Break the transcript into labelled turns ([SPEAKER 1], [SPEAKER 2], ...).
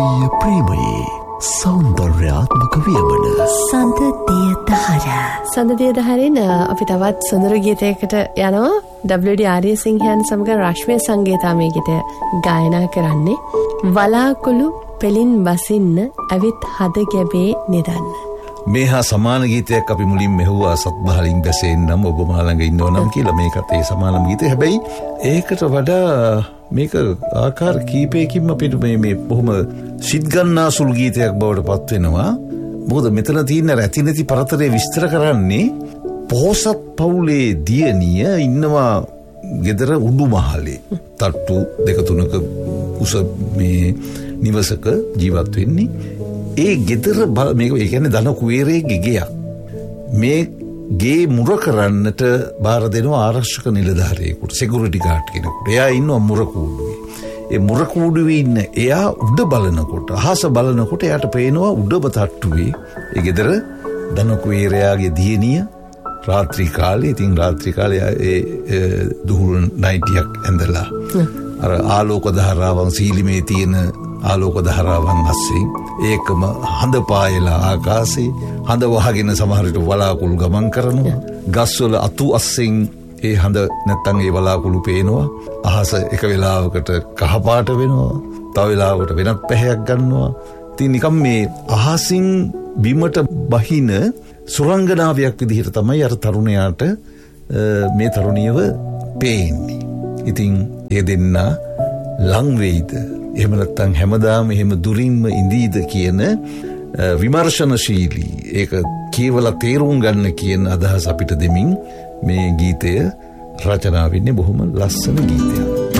[SPEAKER 1] ප්‍රේමයේ සෞන්දර්යාත්මක වියමන
[SPEAKER 2] සඳදිය දහරින් අපි තවත් සුන්දර ගීතයකට යනවා. WD ආරියසිංහයන් සමග රශ්මිය සංගීතා මේ ගීතය ගායනා කරන්නේ. වලාකුළු පෙලින් බසින්න ඇවිත් හද ගැබේ නිදන්න.
[SPEAKER 3] මේ හා සමාන ගීතයක් අපි මුලින් මෙහුවා සත්බහලින් බැසෙන්නම් ඔබ මාළඟ ඉන්නවනම් කියලා. මේකත් ඒ සමානම ගීතය. හැබැයි ඒකට වඩා මේක ආකාර කීපයකින්ම අපිට මේ බොහොම සිත් ගන්නාසුළු ගීතයක් බවට පත් වෙනවා. මොකද මෙතන තියෙන රැති නැති පරතරය විස්තර කරන්නේ පොහොසත් පවුලේ දියණිය ඉන්නවා ගෙදර උඩු මහලේ. තට්ටු 2-3ක උස මේ නිවසක ජීවත් වෙන්නේ. ඒ ගෙදර මේක ඒ කියන්නේ ධන කුවේරයේ ගෙයක්. මේ ගේ මුර කරන්නට බාර දෙනවා ආරක්ෂක නිලධාරියෙකුට, සිකියුරිටි ගාඩ් කෙනෙකුට. එයා ඉන්නවා මුර කූඩුවේ. ඒ මුර කූඩුවේ ඉන්න එයා උඩ බලනකොට, අහස බලනකොට එයාට පේනවා උඩම තට්ටුවේ ඒ ගෙදර ධන කුවේරයාගේ දියණිය රාත්‍රී කාලේ. ඉතින් රාත්‍රී කාලේ ඒ දුහුල් නයිටියක් ඇඳලා අර ආලෝක ධාරාවන් සීලිමේ තියෙන ආලෝක ධාරාවන් අස්සෙන් ඒකම හඳ පායලා ආකාශේ හඳ වහගෙන සමහරට වලාකුළු ගමන් කරනවා. ගස්වල අතු අස්සෙන් ඒ හඳ නැත්තම් ඒ වලාකුළු පේනවා. අහස එක වෙලාවකට කහපාට වෙනවා, තව වෙලාවකට වෙනත් පැහැයක් ගන්නවා. ඉතින් නිකම් මේ අහසින් බිමට බහින සුරංගනාවියක් විදිහට තමයි අර තරුණයාට මේ තරුණියව පේන්නේ. ඉතින් ඒ දෙන්න ලං වෙයිද, එහෙම නැත්නම් හැමදාම එහෙම දුරින්ම ඉඳීද කියන විමර්ශනශීලී, ඒක කේවල තේරුම් ගන්න කියන අදහස අපිට දෙමින් මේ ගීතය රචනා වෙන්නේ. බොහොම ලස්සන ගීතයක්.